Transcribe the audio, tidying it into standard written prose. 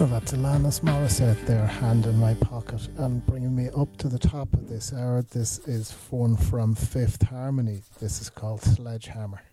Well, that's Alanis Morissette there, Hand in My Pocket, and bringing me up to the top of this hour. This is one from Fifth Harmony. This is called Sledgehammer.